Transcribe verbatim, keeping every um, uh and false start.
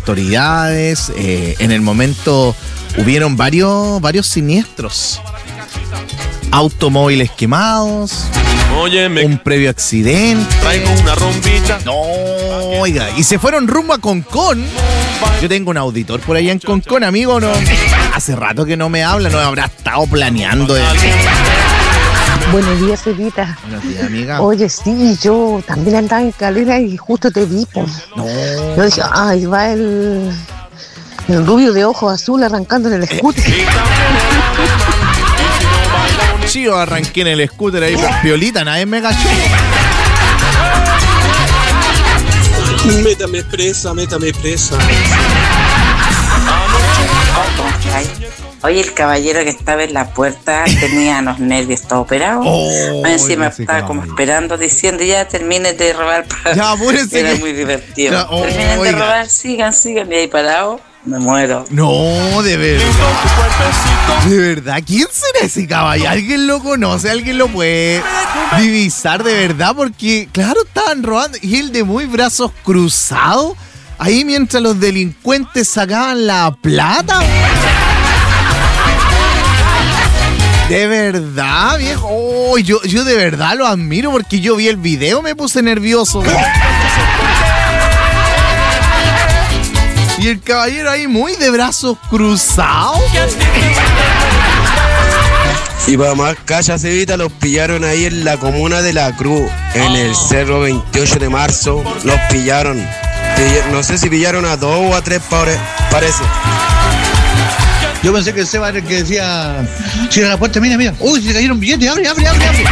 autoridades. Eh, en el momento hubieron varios, varios siniestros. Automóviles quemados. Óyeme, un previo accidente. Traigo una rombita. No, oiga. Y se fueron rumbo a Concón. Yo tengo un auditor por allá en Concón, amigo. No, hace rato que no me habla. No habrá estado planeando. De... Buenos días, Evita. Buenos días, amiga. Oye, sí, yo también andaba en Calera y justo te vi, pues. No. Yo dije, ay, va el, el rubio de ojos azul arrancando en el scooter. Sí, yo arranqué en el scooter ahí por piolita, nadie me cachó. Métame presa, métame presa. Oye, el caballero que estaba en la puerta tenía los nervios todo operados. Oh, encima estaba como esperando, diciendo ya terminen de robar. Para... Ya, apúrense. Era que... muy divertido. Ya, oh, terminen oiga. de robar, sigan, sigan. Y ahí parado, me muero. No, de verdad. De verdad, ¿quién será ese caballero? ¿Alguien lo conoce? ¿Alguien lo puede divisar de verdad? Porque, claro, estaban robando. Y él de muy brazos cruzados. Ahí mientras los delincuentes sacaban la plata. De verdad, viejo. Oh, yo, yo de verdad lo admiro porque yo vi el video, me puse nervioso. Y el caballero ahí muy de brazos cruzados. Y para más cachas, Evita, los pillaron ahí en la comuna de La Cruz, en el cerro veintiocho de marzo. Los pillaron. No sé si pillaron a dos o a tres, parece. Yo pensé que el Seba era el que decía, cierra la puerta, mira, mira. Uy, se cayeron billetes, abre, abre, abre, abre.